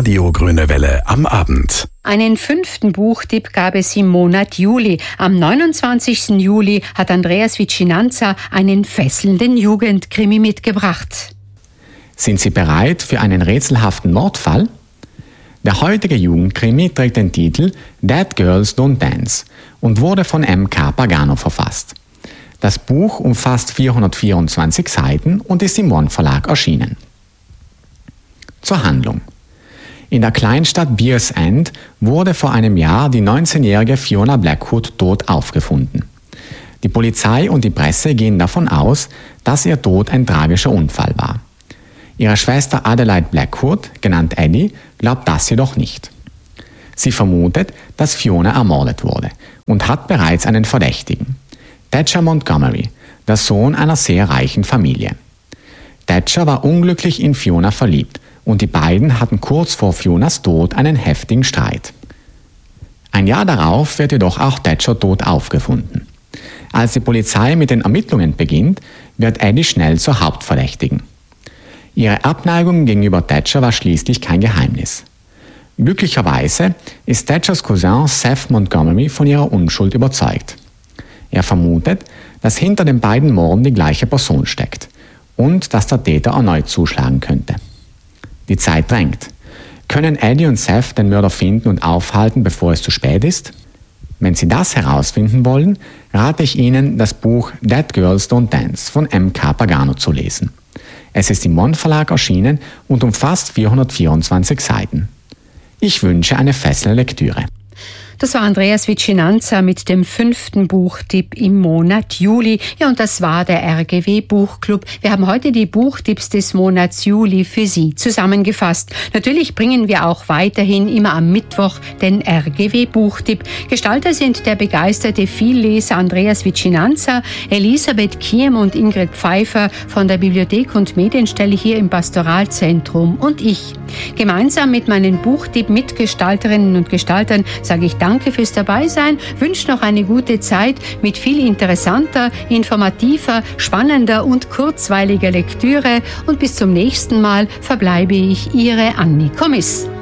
Radio Grüne Welle am Abend. Einen 5. Buchtipp gab es im Monat Juli. Am 29. Juli hat Andreas Vicinanza einen fesselnden Jugendkrimi mitgebracht. Sind Sie bereit für einen rätselhaften Mordfall? Der heutige Jugendkrimi trägt den Titel Dead Girls Don't Dance und wurde von M.K. Pagano verfasst. Das Buch umfasst 424 Seiten und ist im One Verlag erschienen. Zur Handlung. In der Kleinstadt Beers End wurde vor einem Jahr die 19-jährige Fiona Blackwood tot aufgefunden. Die Polizei und die Presse gehen davon aus, dass ihr Tod ein tragischer Unfall war. Ihre Schwester Adelaide Blackwood, genannt Eddie, glaubt das jedoch nicht. Sie vermutet, dass Fiona ermordet wurde und hat bereits einen Verdächtigen. Thatcher Montgomery, der Sohn einer sehr reichen Familie. Thatcher war unglücklich in Fiona verliebt und die beiden hatten kurz vor Fionas Tod einen heftigen Streit. Ein Jahr darauf wird jedoch auch Thatcher tot aufgefunden. Als die Polizei mit den Ermittlungen beginnt, wird Eddie schnell zur Hauptverdächtigen. Ihre Abneigung gegenüber Thatcher war schließlich kein Geheimnis. Glücklicherweise ist Thatchers Cousin Seth Montgomery von ihrer Unschuld überzeugt. Er vermutet, dass hinter den beiden Morden die gleiche Person steckt und dass der Täter erneut zuschlagen könnte. Die Zeit drängt. Können Eddie und Seth den Mörder finden und aufhalten, bevor es zu spät ist? Wenn Sie das herausfinden wollen, rate ich Ihnen, das Buch Dead Girls Don't Dance von M.K. Pagano zu lesen. Es ist im One Verlag erschienen und umfasst 424 Seiten. Ich wünsche eine fesselnde Lektüre. Das war Andreas Vicinanza mit dem 5. Buchtipp im Monat Juli. Ja, und das war der RGW Buchclub. Wir haben heute die Buchtipps des Monats Juli für Sie zusammengefasst. Natürlich bringen wir auch weiterhin immer am Mittwoch den RGW Buchtipp. Gestalter sind der begeisterte Vielleser Andreas Vicinanza, Elisabeth Kiem und Ingrid Pfeiffer von der Bibliothek und Medienstelle hier im Pastoralzentrum und ich. Gemeinsam mit meinen Buchtipp-Mitgestalterinnen und Gestaltern sage ich Danke fürs Dabeisein, wünsche noch eine gute Zeit mit viel interessanter, informativer, spannender und kurzweiliger Lektüre und bis zum nächsten Mal verbleibe ich Ihre Anni Kommiss.